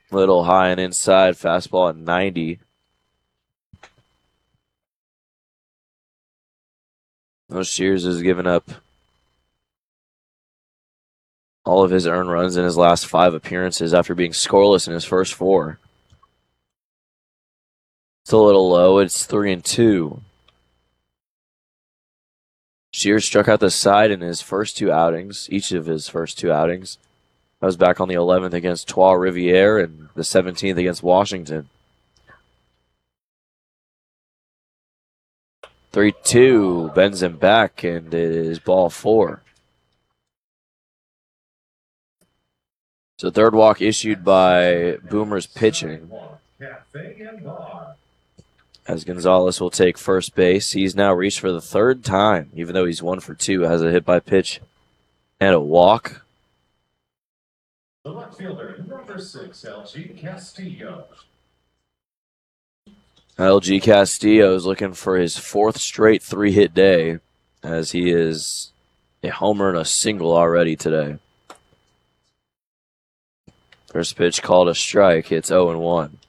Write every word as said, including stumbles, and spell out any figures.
Little high and inside, fastball at ninety. No, Shears has given up all of his earned runs in his last five appearances after being scoreless in his first four. It's a little low. It's three and two. Shears struck out the side in his first two outings, each of his first two outings. That was back on the eleventh against Trois Riviere and the seventeenth against Washington. three two, bends him back, and it is ball four. So third walk issued by Boomer's pitching, as Gonzalez will take first base. He's now reached for the third time, even though he's one for two, has a hit by pitch and a walk. The left fielder, number six, L G Castillo. L G Castillo is looking for his fourth straight three-hit day, as he is a homer and a single already today. First pitch called a strike. It's oh and one.